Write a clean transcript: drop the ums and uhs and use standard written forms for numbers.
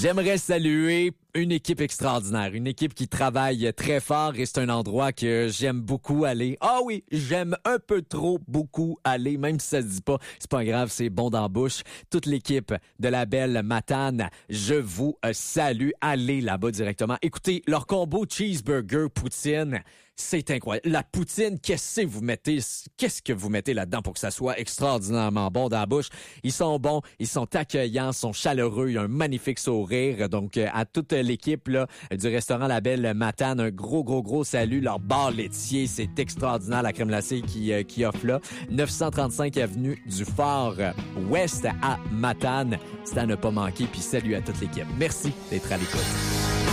J'aimerais saluer une équipe extraordinaire, une équipe qui travaille très fort et c'est un endroit que j'aime beaucoup aller. Ah oui, j'aime un peu trop beaucoup aller, même si ça se dit pas, c'est pas grave, c'est bon dans la bouche. Toute l'équipe de la belle Matane, je vous salue. Allez là-bas directement. Écoutez, leur combo cheeseburger poutine, c'est incroyable. La poutine, qu'est-ce que vous mettez là-dedans pour que ça soit extraordinairement bon dans la bouche? Ils sont bons, ils sont accueillants, sont chaleureux, il y a un magnifique sourire. Donc, à toute l'équipe là, du restaurant La Belle Matane, un gros salut. Leur bar laitier, c'est extraordinaire, la crème glacée qui offre là. 935 avenue du Fort Ouest à Matane. C'est à ne pas manquer. Puis salut à toute l'équipe. Merci d'être à l'écoute.